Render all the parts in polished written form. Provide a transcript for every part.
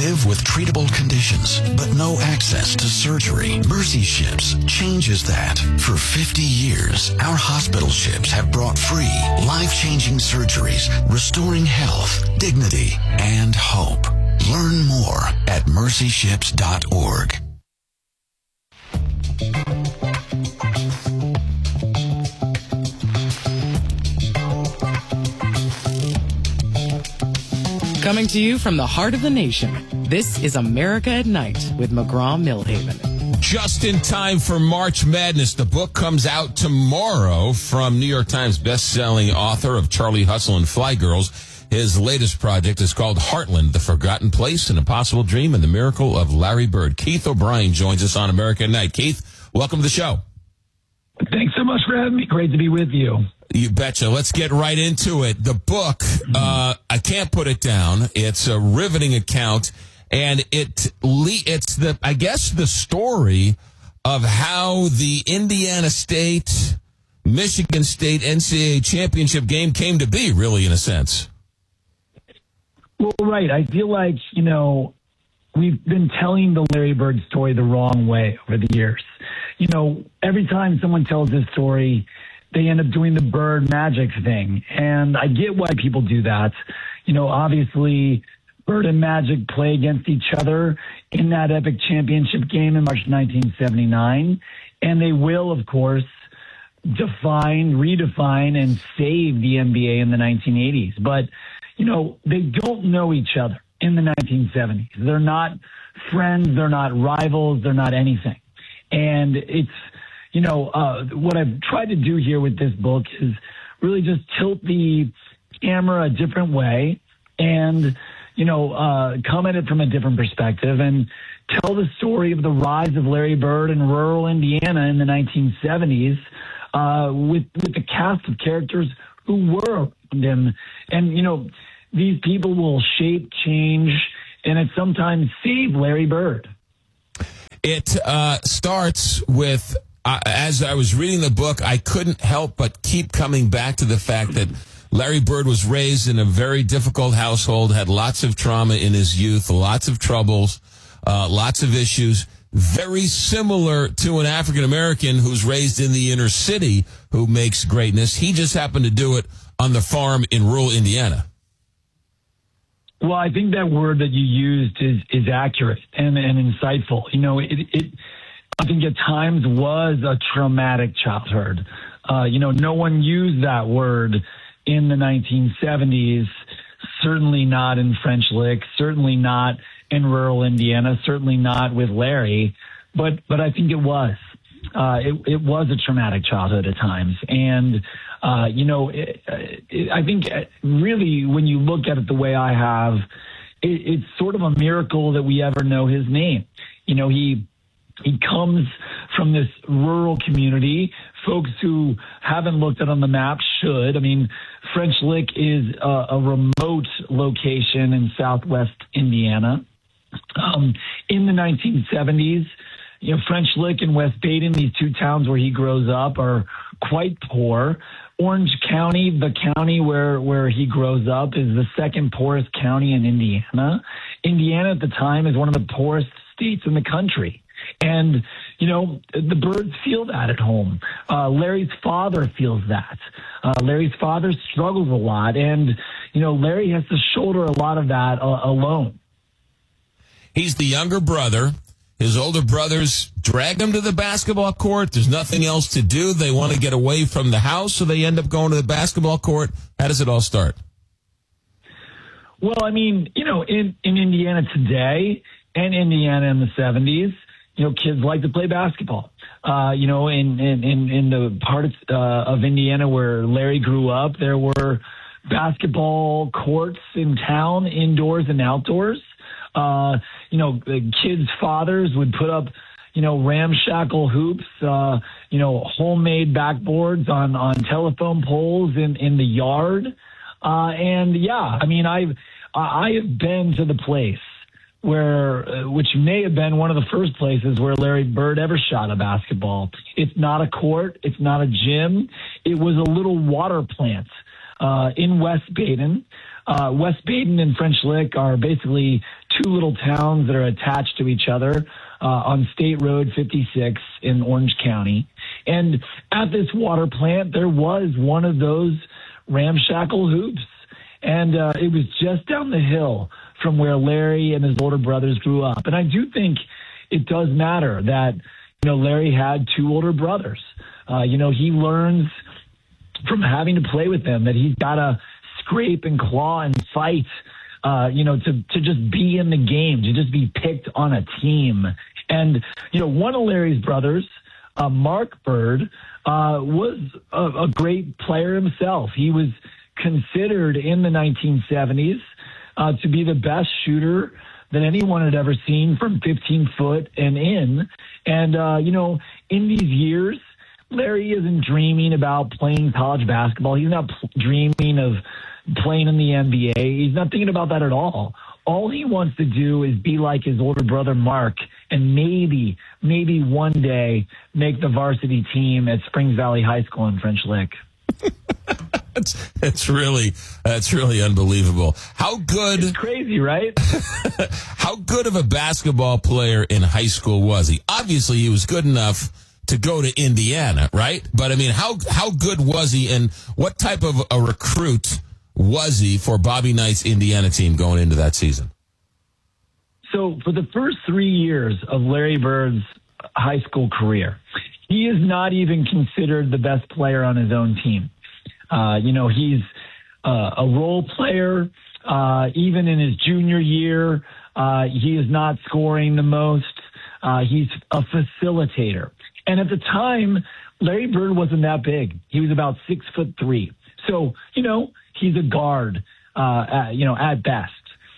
live with treatable conditions, but no access to surgery. Mercy Ships changes that. For 50 years, our hospital ships have brought free, life-changing surgeries, restoring health, dignity, and hope. Learn more at mercyships.org. Coming to you from the heart of the nation, this is America at Night with McGraw-Millhaven. Just in time for March Madness. The book comes out tomorrow from New York Times best-selling author of Charlie Hustle and Fly Girls. His latest project is called Heartland, The Forgotten Place, An Impossible Dream, and the Miracle of Larry Bird. Keith O'Brien joins us on America at Night. Keith, welcome to the show. Thanks so much for having me. Great to be with you. You betcha. Let's get right into it. The book, I can't put it down. It's a riveting account, and it's the story of how the Indiana State, Michigan State NCAA championship game came to be, really, in a sense. Well, right. I feel like, we've been telling the Larry Bird story the wrong way over the years. Every time someone tells this story, they end up doing the Bird magic thing. And I get why people do that. Obviously, Bird and Magic play against each other in that epic championship game in March 1979. And they will, of course, redefine, and save the NBA in the 1980s. But, they don't know each other in the 1970s. They're not friends. They're not rivals. They're not anything. And it's, what I've tried to do here with this book is really just tilt the camera a different way and, come at it from a different perspective and tell the story of the rise of Larry Bird in rural Indiana in the 1970s with the cast of characters who were around him. And, these people will shape, change, and it sometimes save Larry Bird. It starts with, as I was reading the book, I couldn't help but keep coming back to the fact that Larry Bird was raised in a very difficult household, had lots of trauma in his youth, lots of troubles, lots of issues, very similar to an African-American who's raised in the inner city who makes greatness. He just happened to do it on the farm in rural Indiana. Well, I think that word that you used is accurate and insightful. It I think at times was a traumatic childhood. No one used that word in the 1970s, certainly not in French Lick, certainly not in rural Indiana, certainly not with Larry, but I think it was. It was a traumatic childhood at times. And I think really when you look at it the way I have, it's sort of a miracle that we ever know his name. He comes from this rural community. Folks who haven't looked at it on the map should. I mean, French Lick is a remote location in southwest Indiana. In the 1970s, French Lick and West Baden, these two towns where he grows up, are quite poor. Orange County, the county where he grows up, is the second poorest county in Indiana. Indiana at the time is one of the poorest states in the country. And, the Birds feel that at home. Larry's father feels that. Larry's father struggles a lot. And, Larry has to shoulder a lot of that alone. He's the younger brother. His older brothers drag him to the basketball court. There's nothing else to do. They want to get away from the house, so they end up going to the basketball court. How does it all start? Well, I mean, in Indiana today and Indiana in the 70s, kids like to play basketball. In the part of Indiana where Larry grew up, there were basketball courts in town, indoors and outdoors. The kids' fathers would put up, ramshackle hoops, homemade backboards on telephone poles in the yard. I have been to the place which may have been one of the first places where Larry Bird ever shot a basketball. It's not a court. It's not a gym. It was a little water plant in West Baden. West Baden and French Lick are basically two little towns that are attached to each other on State Road 56 in Orange County. And at this water plant, there was one of those ramshackle hoops. And it was just down the hill from where Larry and his older brothers grew up. And I do think it does matter that, Larry had two older brothers. He learns from having to play with them that he's got to scrape and claw and fight, to just be in the game, to just be picked on a team. And, one of Larry's brothers, Mark Bird, was a great player himself. He was considered in the 1970s to be the best shooter that anyone had ever seen from 15 foot and in. And, in these years, Larry isn't dreaming about playing college basketball. He's not dreaming of playing in the NBA. He's not thinking about that at all. All he wants to do is be like his older brother, Mark, and maybe one day make the varsity team at Springs Valley High School in French Lick. That's really unbelievable. How good? It's crazy, right? How good of a basketball player in high school was he? Obviously, he was good enough to go to Indiana, right? But I mean, how good was he, and what type of a recruit was he for Bobby Knight's Indiana team going into that season? So for the first 3 years of Larry Bird's high school career, he is not even considered the best player on his own team. He's a role player. Even in his junior year, he is not scoring the most. He's a facilitator. And at the time, Larry Bird wasn't that big. He was about 6'3". So, he's a guard, at best.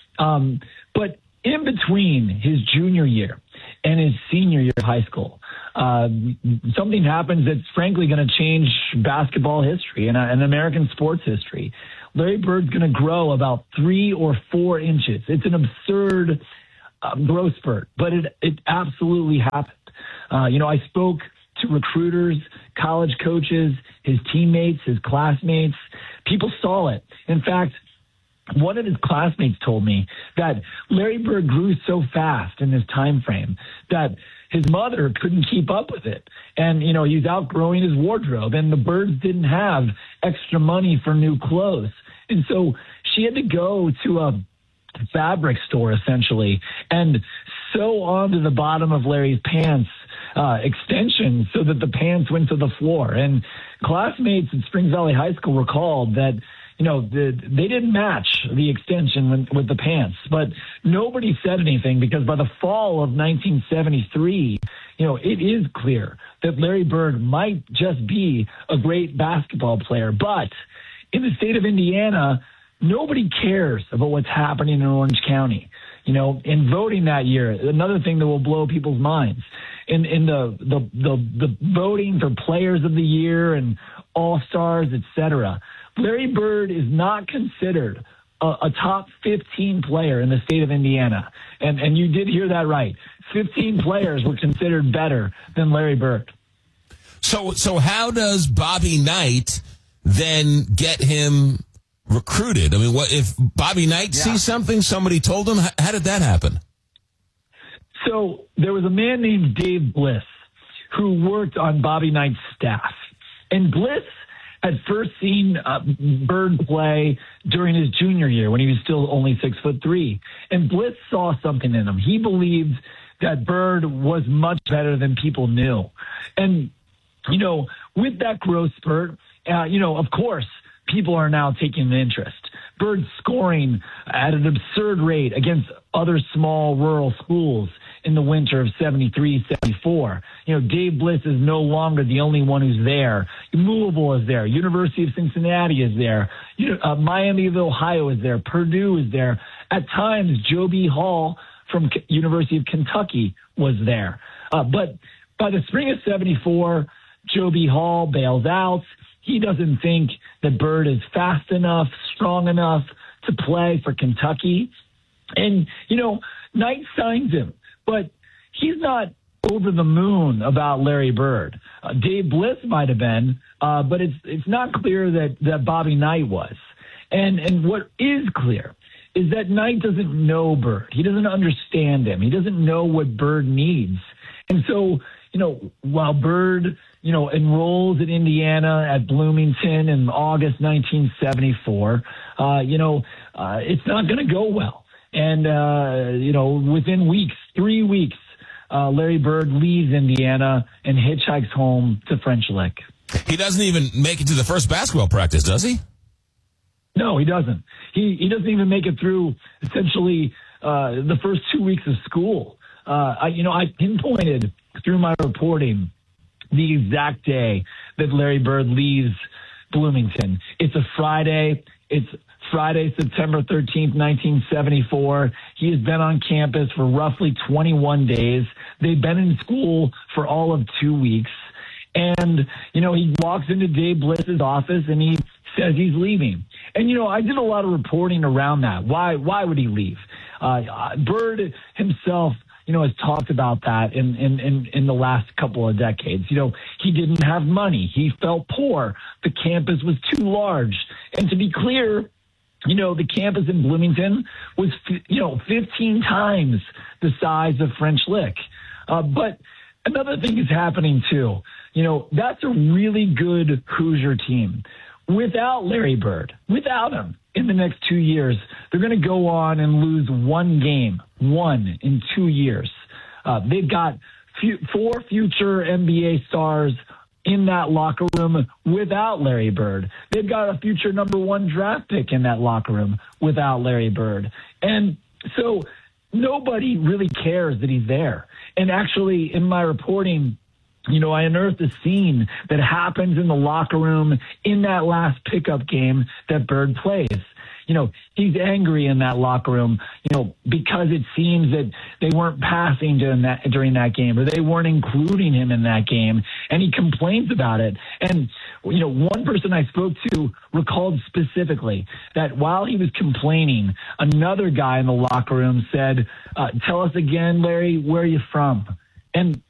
But in between his junior year and his senior year of high school, something happens that's frankly going to change basketball history and American sports history. Larry Bird's going to grow about 3 or 4 inches. It's an absurd growth spurt, but it absolutely happened. I spoke to recruiters, college coaches, his teammates, his classmates. People saw it. In fact, one of his classmates told me that Larry Bird grew so fast in this time frame that his mother couldn't keep up with it. And, he's outgrowing his wardrobe, and the Birds didn't have extra money for new clothes. And so she had to go to a fabric store, essentially, and sew onto the bottom of Larry's pants extensions so that the pants went to the floor. And classmates at Springs Valley High School recalled that they didn't match the extension with the pants, but nobody said anything because by the fall of 1973, it is clear that Larry Bird might just be a great basketball player. But in the state of Indiana, nobody cares about what's happening in Orange County. In voting that year, another thing that will blow people's minds in the voting for players of the year and all-stars, etc. Larry Bird is not considered a top 15 player in the state of Indiana. And you did hear that right. 15 players were considered better than Larry Bird. So how does Bobby Knight then get him recruited? I mean, what if Bobby Knight sees something somebody told him? How did that happen? So there was a man named Dave Bliss who worked on Bobby Knight's staff. And Bliss had first seen Bird play during his junior year when he was still only 6'3". And Bliss saw something in him. He believed that Bird was much better than people knew. And, with that growth spurt, of course, people are now taking an interest. Bird's scoring at an absurd rate against other small rural schools in the winter of 73, 74. Dave Bliss is no longer the only one who's there. Louisville is there. University of Cincinnati is there. Miami of Ohio is there. Purdue is there. At times, Joe B. Hall from University of Kentucky was there. But by the spring of 74, Joe B. Hall bails out. He doesn't think that Bird is fast enough, strong enough to play for Kentucky. And, Knight signs him. But he's not over the moon about Larry Bird. Dave Bliss might have been, but it's not clear that Bobby Knight was. And what is clear is that Knight doesn't know Bird. He doesn't understand him. He doesn't know what Bird needs. And so, while Bird, enrolls in Indiana at Bloomington in August 1974, it's not going to go well. And, within weeks, 3 weeks, Larry Bird leaves Indiana and hitchhikes home to French Lick. He doesn't even make it to the first basketball practice, does he? No, he doesn't. He doesn't even make it through essentially the first 2 weeks of school. I pinpointed through my reporting the exact day that Larry Bird leaves Bloomington. It's a Friday. It's Friday, September 13th, 1974. He has been on campus for roughly 21 days. They've been in school for all of 2 weeks. And, he walks into Dave Bliss's office and he says he's leaving. And, I did a lot of reporting around that. Why would he leave? Bird himself, has talked about that in the last couple of decades. He didn't have money. He felt poor. The campus was too large. And to be clear, the campus in Bloomington was, 15 times the size of French Lick. But another thing is happening too. That's a really good Hoosier team. Without Larry Bird, without him in the next 2 years, they're going to go on and lose one game in 2 years. They've got 4 future NBA stars in that locker room without Larry Bird. They've got a future number 1 draft pick in that locker room without Larry Bird. And so nobody really cares that he's there. And actually, in my reporting, I unearthed a scene that happens in the locker room in that last pickup game that Bird plays. He's angry in that locker room, because it seems that they weren't passing during that game, or they weren't including him in that game, and he complains about it. And, one person I spoke to recalled specifically that while he was complaining, another guy in the locker room said, "Tell us again, Larry, where are you from?" And